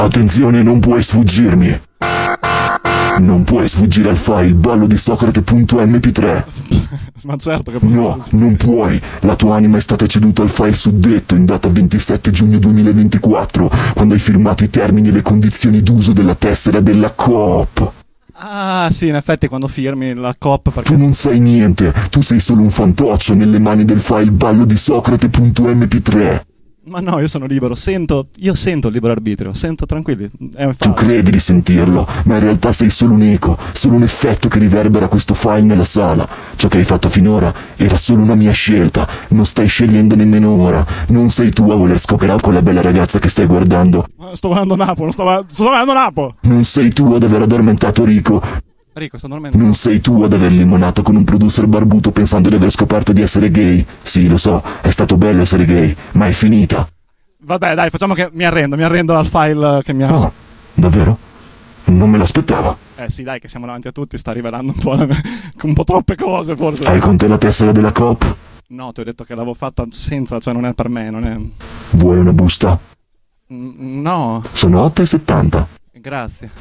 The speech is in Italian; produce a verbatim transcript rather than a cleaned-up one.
Attenzione, non puoi sfuggirmi. Non puoi sfuggire al file ballo di Socrate punto emme pi tre. Ma certo che posso. No, non puoi. La tua anima è stata ceduta al file suddetto in data ventisette giugno duemilaventiquattro, quando hai firmato i termini e le condizioni d'uso della tessera della Coop. Ah, sì, in effetti quando firmi la Coop perché... Tu non sai niente, tu sei solo un fantoccio nelle mani del file ballo di Socrate punto emme pi tre. Ma no, io sono libero, sento, io sento il libero arbitrio, sento tranquilli, è un Tu falso. credi di sentirlo, ma in realtà sei solo un eco, solo un effetto che riverbera questo file nella sala. Ciò che hai fatto finora era solo una mia scelta, non stai scegliendo nemmeno ora. Non sei tu a voler scoccherare quella bella ragazza che stai guardando. Ma sto guardando Napo, non sto, va- sto guardando Napo! Non sei tu ad aver addormentato Rico. Rico, sto dormendo. Non sei tu ad aver limonato con un producer barbuto pensando di aver scoperto di essere gay. Sì, lo so, è stato bello essere gay, ma è finita. Vabbè, dai, facciamo che mi arrendo, mi arrendo al file che mi ha... Oh, davvero? Non me l'aspettavo. Eh sì, dai, che siamo davanti a tutti, sta rivelando un po', un po' troppe cose, forse. Hai con te la tessera della Coop? No, ti ho detto che l'avevo fatta senza, cioè non è per me, non è... Vuoi una busta? Mm, no, Sono otto e settanta. grazie.